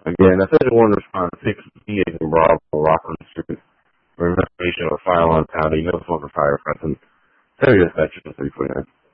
Again, Essential One responds 6 PA in Bravo, Rockland Street, for investigation of a fire alarm sounding, no smoke or fire present. Send me dispatch to 349.